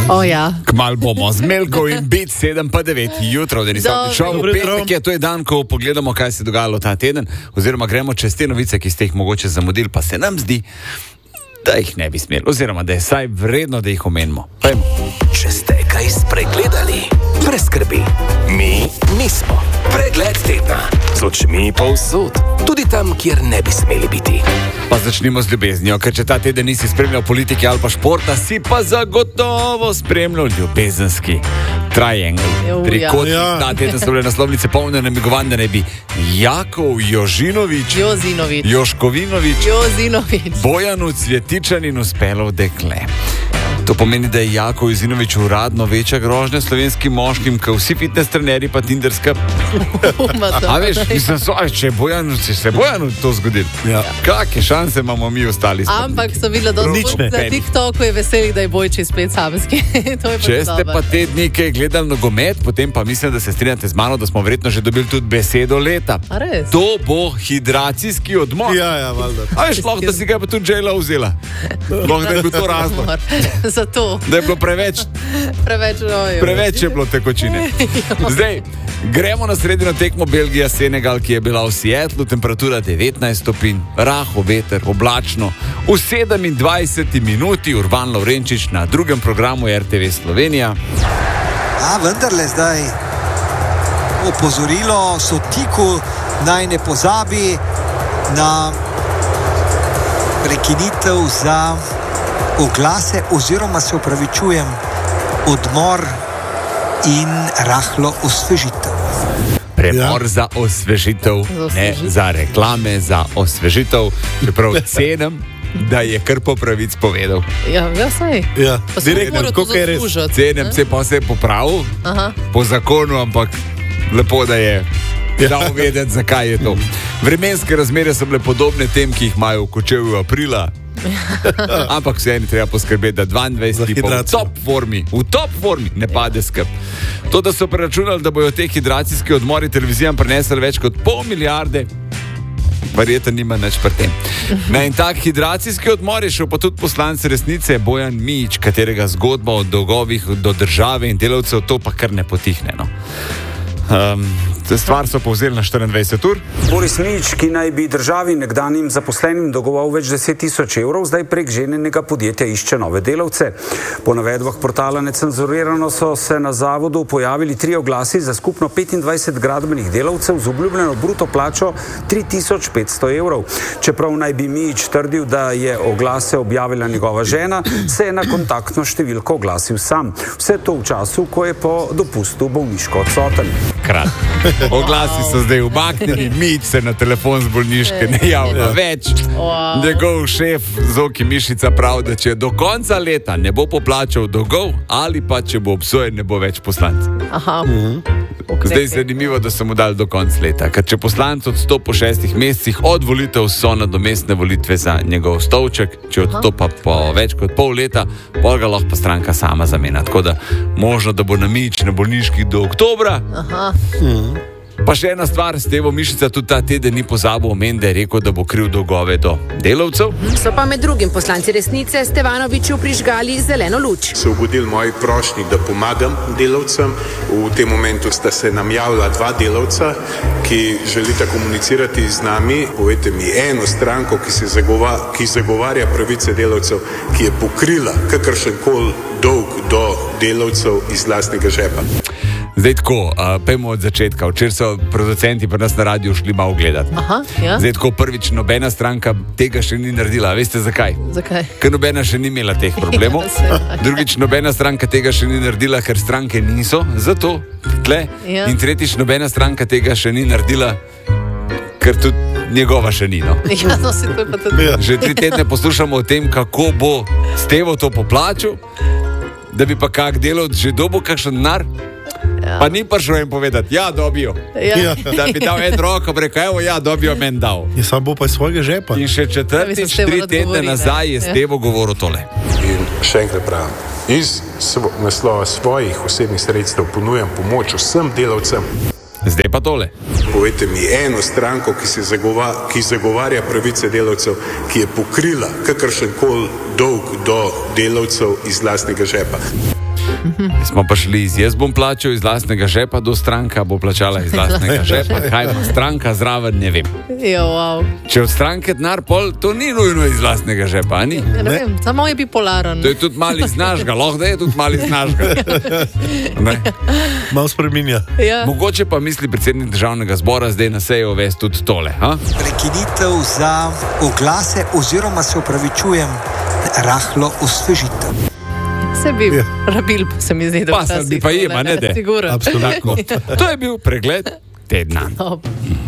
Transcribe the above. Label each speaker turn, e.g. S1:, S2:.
S1: Kmalu bomo z Melko in Bit 7 pa 9 jutro, da nisem prišel v petek, to je dan, ko pogledamo, kaj se je dogajalo ta teden, oziroma gremo čez te novice, ki ste jih mogoče zamudili, pa se nam zdi, da jih ne bi smeli, oziroma da je saj vredno, da jih omenimo. Pajmo.
S2: Če ste kaj spregledali, brez skrbi. Mi nismo. Pregled tedna. Z očmi povsod. Tudi tam, kjer ne bi smeli biti.
S1: Pa začnimo z ljubeznijo, ker če ta teden nisi spremljal politike ali pa športa, si pa zagotovo spremljal ljubezenski triangle. Trikotnik. Ta teden so bile naslovnice polne namigovanj, da ne bi Jakov Jožinović, Joškovinović, Bojanu Cvjetičanin uspelo dekle. To pomeni, da je Jakov Jožinović uradno večja grožnja slovenskim moškim, kot vsi fitness trenerji pa tinderska. A veš, mislim, če se Bojanu to zgodilo, kakšne šanse imamo mi ostali?
S3: Ampak so videli, da na TikToku je veselih, da je Bojči spet samski.
S1: Če ste pa te dni gledali nogomet, potem pa mislim, da se strinjate z mano, da smo verjetno že dobili tudi besedo leta. To bo hidracijski odmor.
S3: Valjda.
S1: A veš, lahko da si ga pa tudi J.Lo vzela. Lahko da je bil to razlog.
S3: Zato.
S1: Da je bilo preveč je bilo tekočine. Zdaj, gremo na sredino tekmo Belgija-Senegal, ki je bila v Seattlu, temperatura 19 stopinj, rahel veter, oblačno. V 27 minuti Urban Lovrenčič na drugem programu RTV Slovenija.
S4: Vendarle zdaj opozorilo Sotiku, naj ne pozabi na prekinitev za oglase, oziroma se opravičujem, odmor in rahlo osvežitev.
S1: Premor za osvežitev, ne za reklame, za osvežitev, čeprav cenem, da je kar po pravic povedal.
S3: Saj.
S1: Direktno, kako je res. Cenem se pa se popravil, po zakonu, ampak lepo, da je dal vedeti, zakaj je to. Vremenske razmere so bile podobne tem, ki jih imajo v Kočevju aprila. Ampak vse ni treba poskrbeti, da 22 v top formi ne pade skrb. To, da so preračunali, da bojo te hidracijski odmori televizijam prinesli več kot pol milijarde, verjetno nima nič pri tem. Na en tak hidracijski odmor je šel pa tudi poslanec Resnice Bojan Mijić, katerega zgodba o dolgovih do države in delavcev to pa kar ne potihne. Stvar so povzeli na 24 ur.
S5: Boris Mijić, ki naj bi državi nekdanjim zaposlenim dolgoval več 10.000 evrov, zdaj prek ženjenega podjetja išče nove delavce. Po navedbah portala Necenzurirano so se na zavodu pojavili 3 oglasi za skupno 25 gradbenih delavcev z obljubljeno bruto plačo 3.500 evrov. Čeprav naj bi Mijić trdil, da je oglase objavila njegova žena, se je na kontaktno številko oglasil sam. Vse to v času, ko je po dopustu bolniško odsoten.
S1: Oglasi so zdaj umaknjeni, Mijić se na telefon z bolniške ne javlja več. Njegov šef Zoki Mišica pravi, da če do konca leta ne bo poplačal dolgov ali pa če bo obsojen, ne bo več poslanec. Zdaj je zanimivo, da so mu dali do konca leta, ker če poslanec odstopi po 6 mesecih, od volitev so nadomestne volitve za njegov stolček, če odstopa po več kot pol leta, pol ga lahko pa stranka sama zamenja. Tako da možno, da bo na Mijić na bolniški do oktobra. Pa še ena stvar, Stevo Mišica tudi ta teden ni pozabil omeniti, da je rekel, da bo kril dolgove do delavcev.
S6: So pa med drugim poslanci Resnice Stevanoviću prižgali zeleno luč.
S7: Se ugodili moji prošnji, da pomagam delavcem. V tem momentu sta se nam javila 2 delavca, ki želita komunicirati z nami. Povejte mi eno stranko, ki zagovarja pravice delavcev, ki je pokrila kakršenkoli dolg do delavcev iz lastnega žepa.
S1: Zdaj tako, pejmo od začetka. Včeraj so producenti pri nas na radiju šli malo gledati. Zdaj tako, prvič, nobena stranka tega še ni naredila. Veste zakaj? Ker nobena še ni imela teh problemov. Drugič, nobena stranka tega še ni naredila, ker stranke niso zato tle. In tretjič, nobena stranka tega še ni naredila, ker tudi njegova še ni. Že 3 tedne poslušamo o tem, kako bo Stevo to poplačal, da bi pa kak delavc že dobil kakšen denar. Pa ni prišel jim povedati, dobijo. Da bi dal en roko, rekel, dobijo, men dal.
S8: Sam bo pa iz svojega žepa.
S1: In še četrtič, 3 tedne nazaj je Stevo govoril tole.
S7: In še enkrat pravim, iz naslova svojih osebnih sredstev ponujam pomoč vsem delavcem.
S1: Zdaj pa tole.
S7: Povejte mi eno stranko, ki zagovarja pravice delavcev, ki je pokrila kakršenkoli dolg do delavcev iz lastnega žepa.
S1: Smo pa šli jaz bom plačal iz lastnega žepa, do stranka bo plačala iz lastnega žepa. Kaj ima stranka zraven, ne vem. Če od stranke denar pol, to ni nujno iz lastnega žepa, ni?
S3: Ne vem, samo je bipolaren.
S1: To je tudi mali znažga, lahko da je tudi mali znažga.
S8: Malo spreminja.
S3: Ja.
S1: Mogoče pa misli predsednik državnega zbora zdaj na seji uvesti tudi tole.
S4: Prekinitev za oglase oziroma se opravičujem, rahlo osvežitev.
S3: Se bi rabil, se mi zdi, da
S1: pa se bi pa ima, ne de.
S3: Sigurno.
S8: Absolutno.
S1: To je bil pregled tedna.